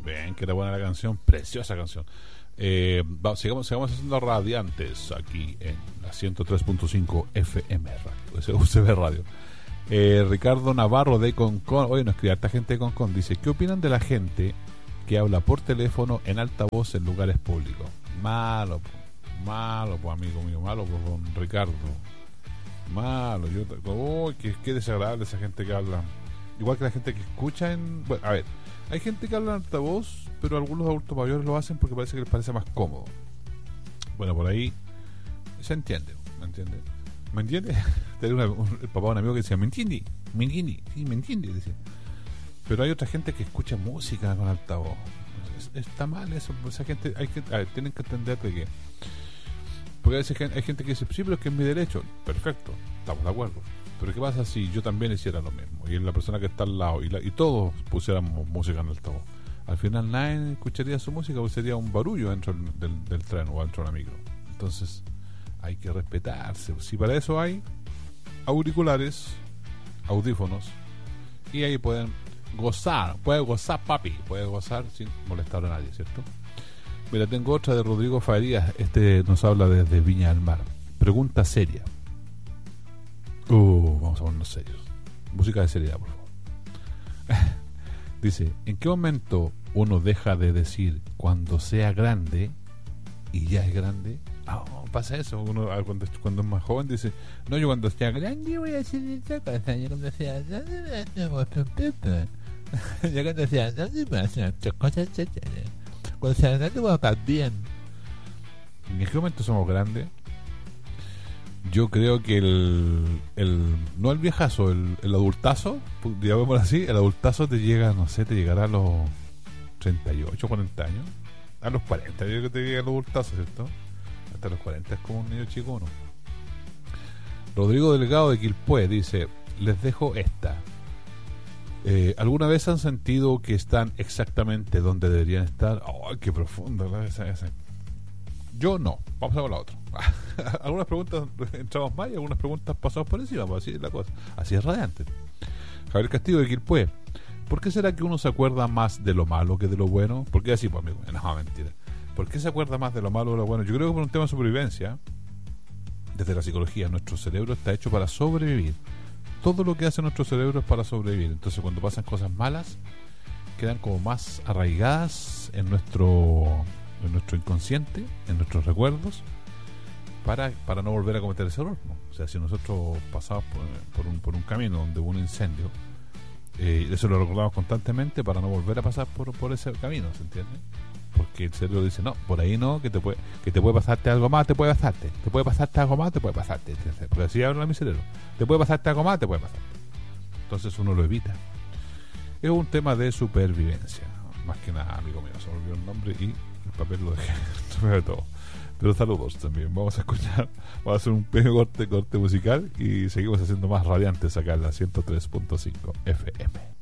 Bien, que era buena la canción, preciosa canción. Sigamos haciendo radiantes aquí en la 103.5 FM Radio, UCB Radio. Ricardo Navarro de Concón, oye, nos escribe harta gente de Concón, dice: ¿qué opinan de la gente que habla por teléfono en altavoz en lugares públicos? Malo, amigo mío, malo, don Ricardo. Malo, qué desagradable esa gente que habla. Igual que la gente que escucha en... Bueno, a ver, hay gente que habla en altavoz, pero algunos adultos mayores lo hacen porque parece que les parece más cómodo. Bueno, por ahí se entiende, ¿me entiende? ¿Me entiende? Tenía el papá de un amigo que decía: ¿me entiende? Sí, me entiende, decía. Pero hay otra gente que escucha música con altavoz. Está mal eso. Esa gente, tienen que entender de que... Porque a veces hay gente que dice: sí, pero es que es mi derecho. Perfecto, estamos de acuerdo. Pero ¿qué pasa si yo también hiciera lo mismo? Y la persona que está al lado y todos pusiéramos música en altavoz. Al final nadie escucharía su música, porque sería un barullo dentro del tren o dentro de la micro. Entonces hay que respetarse. Si para eso hay auriculares, audífonos, y ahí pueden gozar. Puede gozar, papi. Puede gozar sin molestar a nadie, ¿cierto? Mira, tengo otra de Rodrigo Farías. Nos habla desde Viña del Mar. Pregunta seria. Vamos a ponernos serios. Música de seriedad, por favor. Dice: ¿en qué momento uno deja de decir cuando sea grande y ya es grande? Pasa eso. Uno cuando es más joven dice: no, yo cuando sea grande voy a hacer esta cosa. Yo cuando sea grande yo cuando sea grande voy a hacer otras cosas. Cuando sea grande voy a estar bien. ¿En qué momento somos grandes? Yo creo que no el viejazo, el adultazo, digámoslo así, el adultazo te llegará a los 38, 40 años. A los 40 yo creo que te llega el adultazo, ¿cierto? Hasta los 40 es como un niño chico, ¿no? Rodrigo Delgado de Quilpué dice: les dejo esta. ¿Alguna vez han sentido que están exactamente donde deberían estar? Qué profundo, ¿no? Esa. Yo no. Vamos a ver la otra. Algunas preguntas entramos más y algunas preguntas pasamos por encima, pues así es la cosa. Así es radiante. Javier Castillo de Quilpué: ¿por qué será que uno se acuerda más de lo malo que de lo bueno? ¿Por qué así, pues, amigo? No, mentira. ¿Por qué se acuerda más de lo malo que de lo bueno? Yo creo que por un tema de supervivencia. Desde la psicología, nuestro cerebro está hecho para sobrevivir. Todo lo que hace nuestro cerebro es para sobrevivir. Entonces, cuando pasan cosas malas, quedan como más arraigadas en nuestro inconsciente, en nuestros recuerdos, para no volver a cometer ese error, ¿no? O sea, si nosotros pasamos por un camino donde hubo un incendio, eso lo recordamos constantemente para no volver a pasar por ese camino, ¿se entiende? Porque el cerebro dice: no, por ahí no, que te puede pasarte algo más, te puede pasarte algo más, te puede pasarte. Porque así habla mi cerebro: te puede pasarte algo más, te puede pasarte. Entonces uno lo evita. Es un tema de supervivencia, más que nada, amigo mío. Se me olvidó el nombre y el papel lo dejé de todo. Pero saludos también. Vamos a hacer un pequeño corte musical y seguimos haciendo más radiantes acá en la 103.5 FM.